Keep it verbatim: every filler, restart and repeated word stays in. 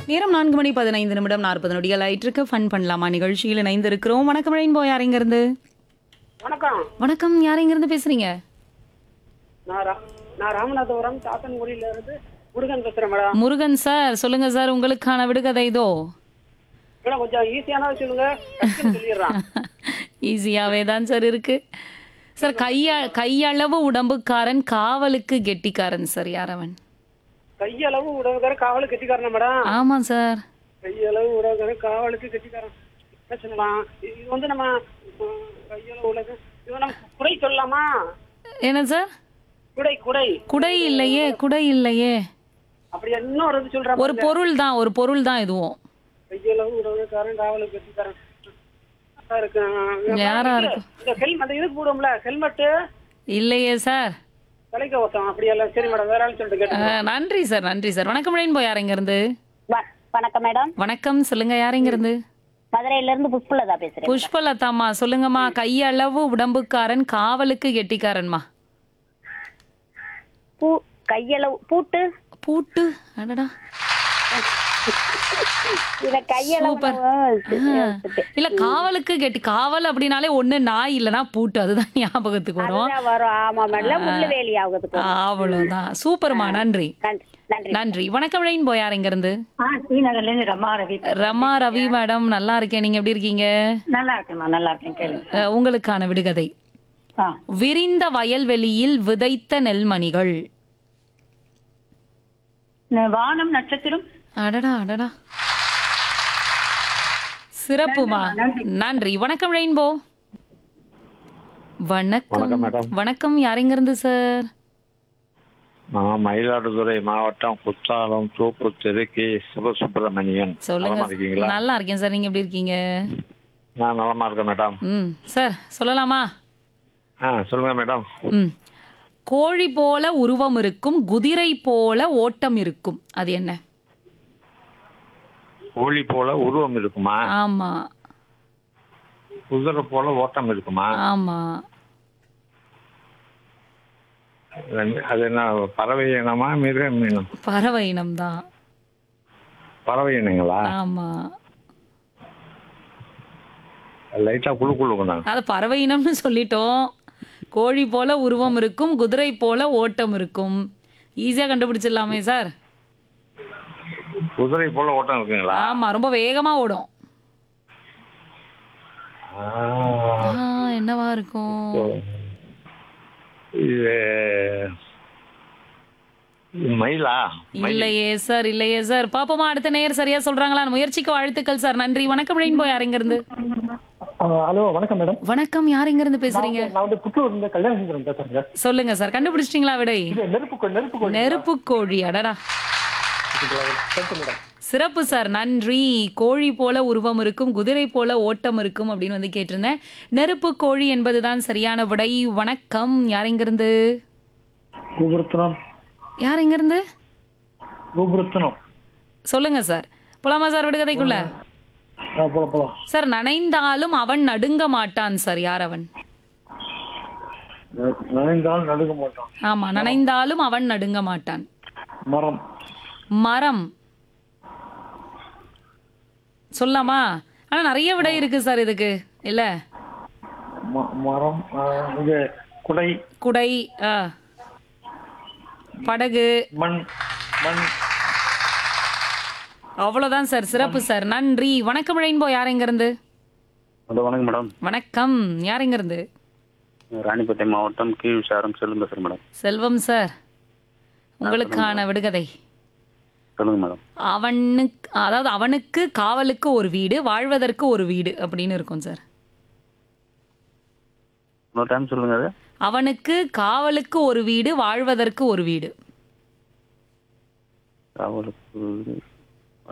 நேரம் நான்கு மணி பதினைந்து நிமிடம் நாற்பது நொடிகள் ஆயிட்டிருக்கு. ஃபன் பண்ணலாமா நிகழ்ச்சியில் இணைந்திருக்கிறோம். வணக்கம் ரெயின்போ, யார் எங்க இருந்து? வணக்கம். வணக்கம், யார் எங்க இருந்து பேசுறீங்க? நான் ரா- நான் ராமநாதபுரம் சாத்தன்குடியில இருந்து முருகன் பேசுறேன் மேடம். முருகன் சார், சொல்லுங்க சார், உங்களுக்கான விடுகதை இதோ. மேடம் கொஞ்சம் ஈஸியான சொல்லுங்க, டக்குன்னு சொல்லிடுறான். ஈஸியாவே தான் சார் இருக்கு. சார், கைய கையளவு உடம்புக்காரன், காவலுக்கு கெட்டிக்காரன் சார். யார் அவன்? கையளவு உடவுக்கார காவலுக்கு கெட்டிக்காரன் மேடம். ஆமா சார். கையளவு உடவுக்கார காவலுக்கு கெட்டிக்காரன் என்ன சொல்லலாம்? இது இது வந்து நம்ம உம், கையளவு உலக இது நம்ம குடை சொல்லலாமா? என்ன சார்? குடை குடை குடை இல்லையே, குடை இல்லையே. அப்படி இன்னொரு இது சொல்றேன். ஒரு பொருள் தான், ஒரு பொருள் தான் இதுவும். கையளவு உடவுக்காரன் காவலுக்கு கெட்டிக்காரன் இருக்கு. யாரா இருக்கும்? இந்த ஹெல்மெட் அந்த இதுக்கு போடுவோம்ல, ஹெல்மெட்டு இல்லையே சார். தலைக்கவசம் அப்படியெல்லாம். சரி மேடம், வேற ஆள் சொல்லிட்டு கேட்டு. அஹ், நன்றி சார், நன்றி சார். வணக்கம் ரெயின்போ, யார் எங்க இருந்து? வ- வணக்கம் மேடம். வணக்கம், சொல்லுங்க, யார் எங்க இருந்து? மதுரையில இருந்து புஷ்பலதா பேசுறேன். புஷ்பலதாமா, சொல்லுங்கம்மா. கையளவு உடம்புக்காரன், காவலுக்கு கெட்டிக்காரன்மா. பூ கையளவு பூட்டு. பூட்டு. அடடா, இத கையளவு சூப்பர். இல்ல, காவலுக்கு கெட்டி, காவல் அப்படின்னாலே ஒண்ணு நாய் இல்லனா பூட்டு, அதுதான் ஞாபகத்துக்கு வரும். அதுதான் வரும். ஆமா மேடம், முள்ளுவேலி ஆகுதுக்கு. அவ்வளவுதான். சூப்பர்மா, நன்றி நன்றி நன்றி. நன்றி. வணக்கம் ரெயின்போ, யார் எங்க இருந்து? ஆ ஸ்ரீநகர்ல இருந்து ரமா ரவி. ரமா ரவி மேடம், நல்லா இருக்கேன். நீங்க எப்படி இருக்கீங்க? நல்லா இருக்கேம்மா, நல்லா இருக்கேன். கேளுங்க. அஹ், உங்களுக்கான விடுகதை. ஆ விரிந்த வயல்வெளியில் விதைத்த நெல்மணிகள். ந- வானம் நட்சத்திரம். அடடா அடடா, சிறப்புமா, நன்றி. வணக்கம் ரெயின்போ. வணக்கம் வணக்கம் மேடம். வணக்கம், யார் எங்க இருந்து சார்? நான் மயிலாடுதுறை மாவட்டம் குத்தாலம் தூப்பு தெரு கே சிவசுப்பிரமணியன். சொல்லுங்க. நலமா இருக்கீங்களா? நல்லா இருக்கேன் சார், நீங்க எப்படி இருக்கீங்க? நான் நலமா இருக்கேன் மேடம். ம் சார், சொல்லலாமா? ஆ சொல்லுங்க மேடம். ம் கோழி போல உருவம் இருக்கும், குதிரை போல ஓட்டம் இருக்கும், அது என்ன? கோழி போல உருவம் இருக்குமா? ஆமா குதிரை போல ஓட்டம் இருக்குமா? ஆமா. ரெண்டு- அது என்ன, பறவை இனமா மிருக இனம்? பறவை இனம் தான். பறவை இனங்களா? ஆமா, லைட்டா குழு குழுக்குனாங்க. அது பறவை இனம்னு சொல்லிட்டோம். கோழி போல உருவம் இருக்கும், குதிரை போல ஓட்டம் இருக்கும். ஈஸியா கண்டுபிடிச்சிடலாமே சார். குதிரை போல ஓட்டம் இருக்குங்களா? ஆமா, ரொம்ப வேகமா ஓடும். ஆ, ஆ, என்னவா இருக்கும்? இது இது மயிலா? மயில். இல்லையே சார், இல்லையே சார். பாப்போமா, அடுத்த நேயர் சரியா சொல்றாங்களா? முயற்சிக்கு வாழ்த்துக்கள் சார், நன்றி. வணக்கம் ரெயின்போ, யார் எங்க இருந்து? ஹலோ வணக்கம் மேடம். வணக்கம், யார் எங்க இருந்து பேசுறீங்க? நான் வந்து புத்தூர் இருந்து கல்யாண சுந்தரம் பேசுறேங்க. சொல்லுங்க சார், கண்டுபிடிச்சிட்டீங்களா விடை? இது நெருப்பு கோ- நெருப்பு கோழி. நெருப்பு கோழி. அடடா, தேங்க்யூ மேடம். சிறப்பு சார், நன்றி. கோழி போல உருவம் இருக்கும், குதிரை போல ஓட்டம் இருக்கும் அப்படின்னு வந்து கேட்டிருந்தேன். நெருப்பு கோழி என்பதுதான் சரியான விடை. வணக்கம், யார் எங்க இருந்து? கோபுரத்தனம். யார் எங்க இருந்து? கோபுரத்தனம். சொல்லுங்க சார். போலாமா சார் விடுகதைக்குள்ள? ஆ, போலாம் போலாம். சார், நனைந்தாலும் அவன் நடுங்க மாட்டான் சார். யார் அவன்? ந- நனைந்தால் நடுங்க மாட்டான். ஆமா, நனைந்தாலும் அவன் நடுங்க மாட்டான். மரம். மரம். சொல்லலாமா? ஆனா நிறைய விடை இருக்கு சார் இதுக்கு, இல்ல? ம- மரம். ஆ, இது குடை. குடை. ஆ. படகு. மண். மண். அவ்வளவுதான் சார், சிறப்பு சார், நன்றி. வணக்கம் ரெயின்போ, யார் எங்க இருந்து? ஹலோ வணக்கம் மேடம். வணக்கம், யார் எங்க இருந்து? ராணிப்பேட்டை மாவட்டம் கீழ் சாரம் செல்லும் பேசுறேன் மேடம். செல்வம் சார், உங்களுக்கான விடுகதை. சொல்லுங்க மேடம். அவனுக்கு, அதாவது அவனுக்கு காவலுக்கு ஒரு வீடு, வாழ்வதற்கு ஒரு வீடு அப்படின்னு இருக்கும் சார். இன்னொரு டைம் சொல்லுங்க. அது அவனுக்கு காவலுக்கு ஒரு வீடு, வாழ்வதற்கு ஒரு வீடு. காவலுக்கு